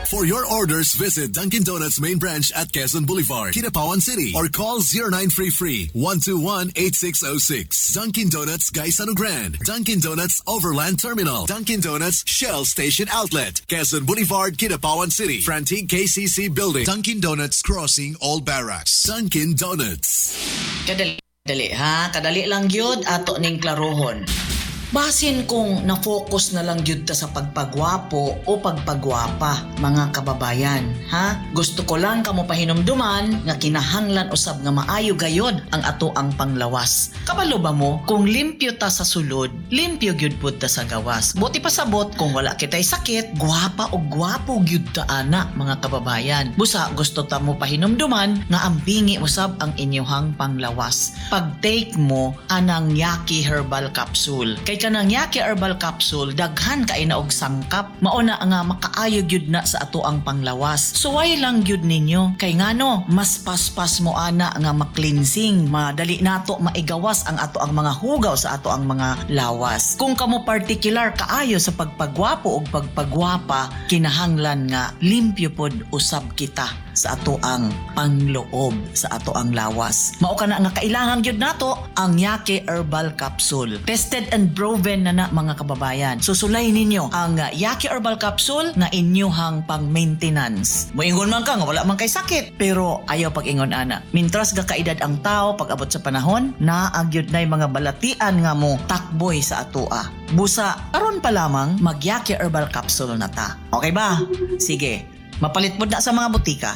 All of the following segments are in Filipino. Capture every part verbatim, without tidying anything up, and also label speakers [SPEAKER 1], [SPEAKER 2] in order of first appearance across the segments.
[SPEAKER 1] For your orders, visit Dunkin' Donuts main branch at Quezon Boulevard, Kidapawan City, or call zero nine three three, one two one, eight six zero six. Dunkin' Donuts Gaisano Grand, Dunkin' Donuts Overland Terminal, Dunkin' Donuts Shell Station Outlet, Quezon Boulevard, Kidapawan City, Frantic K C C Building, Dunkin' Donuts Crossing All Barracks, Dunkin' Donuts.
[SPEAKER 2] Kadali, dali ha, kadali lang gyud ato ning klarohon. Basin kung na-focus na lang yun ta sa pagpagwapo o pagpagwapa, mga kababayan, ha? Gusto ko lang kamo pahinumduman nga kinahanglan usab nga maayo gayod ang ato ang panglawas. Kabalo ba mo, kung limpyo ta sa sulod, limpyo gyud pud ta sa gawas. Buti pa sabot kung wala kitay sakit, gwapa o gwapo gyud ta ana, mga kababayan. Busa gusto ta mo pahinumduman nga ambingi usab ang inyohang panglawas. Pag-take mo anang Yaki Herbal Capsule. Kay kanang Yaki Herbal Capsule daghan kay na og sangkap, mao na nga makaayo gyud na sa ato ang panglawas. Suway lang gyud ninyo kay ngano mas paspas mo ana nga ma-cleansing, madali nato maigawas ang ato ang mga hugaw sa ato ang mga lawas. Kung kamo particular kaayo sa pagpagwapo og pagpagwapa, kinahanglan nga limpyo pod usab kita sa ato ang pangloob sa ato ang lawas. Mao kana nga kailangan gyud nato ang Yaki Herbal Capsule. Tested and proven na na, mga kababayan. Susulay ninyo ang uh, Yaki Herbal Capsule na inyuhang pang-maintenance. Moingon man ka nga wala man kay sakit, pero ayaw pag-ingon ana. Mintras ga kaedad ang tao pag abot sa panahon, naagyod nay mga balatian nga mo takboy sa atoa. Busa aron pa lamang mag Yaki Herbal Capsule na ta. Okay ba? Sige. Mapalit mo na sa mga butika.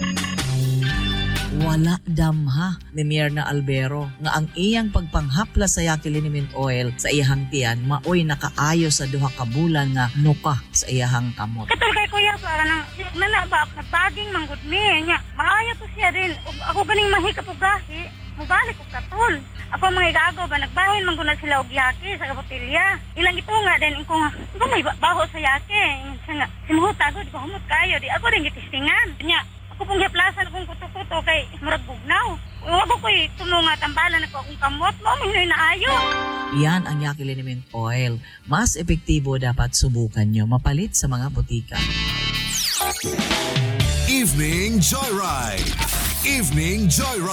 [SPEAKER 2] Wala damha ni Myrna Albero nga ang iyang pagpanghapla sa Yaki Liniment Oil sa iyahang tiyan maoy nakaayo sa duha ka bulan nga nuka sa iyahang kamot.
[SPEAKER 3] Katul kay kuya para nang nalaba nagpaging manggod mi nya. Maayo to siya din. Ako ganing mahikap og gahi. Mubalik ko katul. Ako mga igago ba nagbahin man na sila og Yaki sa kabotilya. Ilang ito nga din ko nga ko may baho sa Yaki. Nga simuhot ako di ko humot kayo di ako rin gitistingan. Nya ako pong giplasan akong kuto-kuto kay murag bugnaw. Ako ko'y tumunga tambalan ako akong kamot mo minoy na ayo.
[SPEAKER 2] Yan ang Yaki Liniment Oil. Mas epektibo dapat subukan nyo mapalit sa mga butika.
[SPEAKER 1] Evening Joyride. Evening Joyride.